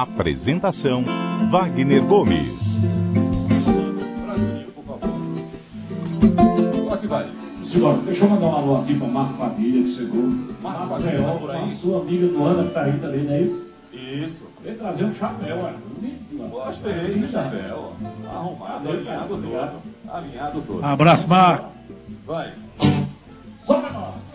Apresentação: Wagner Gomes. Por favor. Qual que vai? Senhor, deixa eu mandar um alô aqui para o Marco Padilha, que chegou. Marco Padilha, tá por aí? A sua amiga Luana, que está aí também, não é isso? Isso. Ele trazer um chapéu, olha. Gostei do chapéu. Arrumado, alinhado todo. Alinhado todo. Abraço, Marco. Vai. Só pra nós.